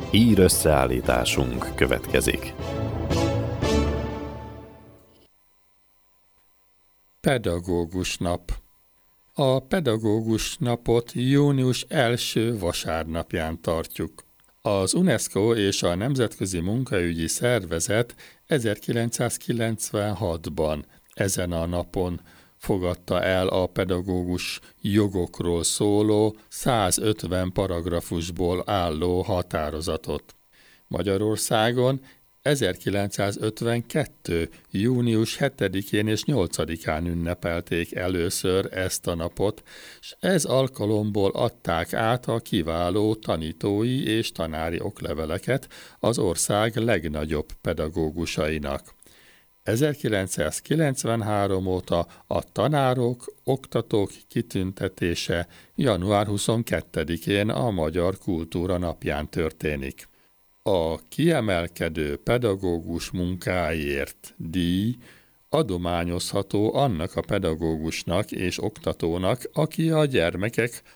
Hír összeállításunk következik. Pedagógus nap. A pedagógus napot június első vasárnapján tartjuk. Az UNESCO és a Nemzetközi Munkaügyi Szervezet 1996-ban ezen a napon fogadta el a pedagógus jogokról szóló 150 paragrafusból álló határozatot. Magyarországon 1952. június 7-én és 8-án ünnepelték először ezt a napot, s ez alkalomból adták át a kiváló tanítói és tanári okleveleket az ország legnagyobb pedagógusainak. 1993 óta a tanárok, oktatók kitüntetése január 22-én a Magyar Kultúra Napján történik. A kiemelkedő pedagógus munkáért díj adományozható annak a pedagógusnak és oktatónak, aki a gyermekek